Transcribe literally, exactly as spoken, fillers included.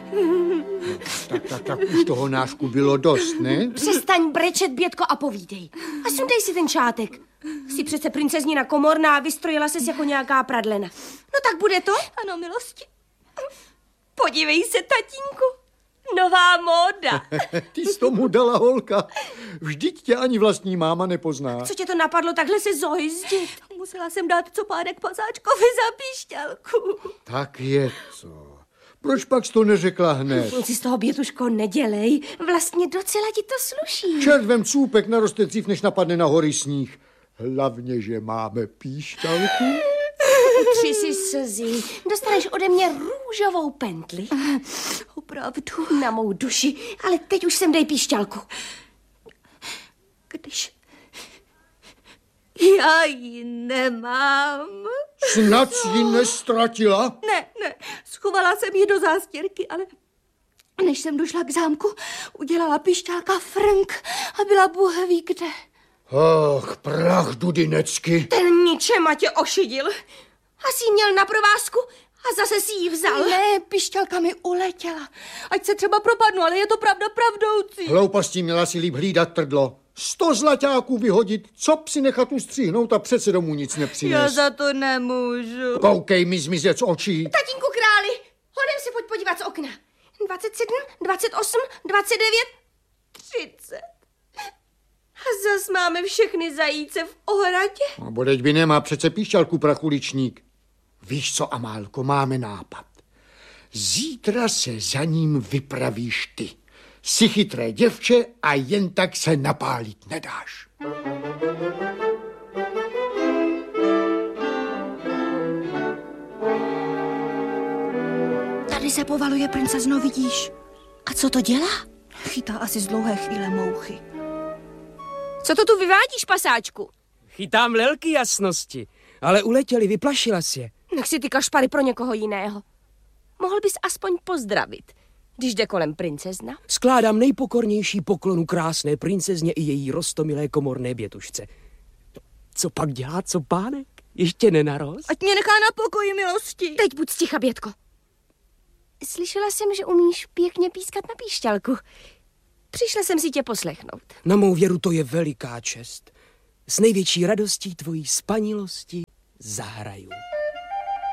Tak, tak, tak už toho nášku bylo dost, ne? Přestaň brečet, Bětko, a povídej. A sundej si ten šátek. Jsi přece princeznina komorná a vystrojila ses jako nějaká pradlena. No tak bude to? Ano, milosti. Podívej se, tatínku. Nová móda. Ty jsi tomu dala, holka. Vždyť tě ani vlastní máma nepozná. Co tě to napadlo takhle se zohyzdit? Musela jsem dát copárek pasáčkovi za píšťalku. Tak je to. Proč pak jsi to neřekla hned? Nic si z toho, Bětuško, nedělej. Vlastně docela ti to sluší. Červem cůpek naroste dřív, než napadne na hory sníh. Hlavně, že máme píšťalku. Utři si slzy. Dostaneš ode mě růžovou pentli. Opravdu. Na mou duši. Ale teď už sem dej píšťalku. Když já ji nemám. Snad jsi ji nestratila? Ne, ne, schovala jsem ji do zástěrky, ale než jsem došla k zámku, udělala pišťálka frnk a byla Bůh ví kde. Ach, prach dudinecky. Ten ničema tě ošidil. Asi ji měl na provázku a zase si ji vzal. Ne, pišťálka mi uletěla. Ať se třeba propadnu, ale je to pravda pravdoucí. Hloupostí, měla si líp hlídat trdlo. Sto zlaťáků vyhodit, co psi nechat ustříhnout a přece domů nic nepřines. Já za to nemůžu. Koukej mi zmizet z očí. Tatínku králi, hodem si pojď podívat z okna. dvacet sedm, dvacet osm, dvacet devět, třicet. A zas máme všechny zajíce v ohradě. No, bodeď by nemá přece píšťalku, prachuličník. Víš co, Amálko, máme nápad. Zítra se za ním vypravíš ty. Jsi chytré děvče a jen tak se napálit nedáš. Tady se povaluje princezno, vidíš? A co to dělá? Chytá asi z dlouhé chvíle mouchy. Co to tu vyvádíš, pasáčku? Chytám lelky jasnosti, ale uletěli, vyplašila si je. Nech si ty kašpary pro někoho jiného. Mohl bys aspoň pozdravit, když jde kolem princezna. Skládám nejpokornější poklonu krásné princezně i její roztomilé komorné Bětušce. Co pak dělá, co pánek? Ještě nenarost? Ať mě nechá na pokoji, milosti. Teď buď sticha, Bětko. Slyšela jsem, že umíš pěkně pískat na píšťalku. Přišla jsem si tě poslechnout. Na mou věru to je veliká čest. S největší radostí tvojí spanilosti zahraju.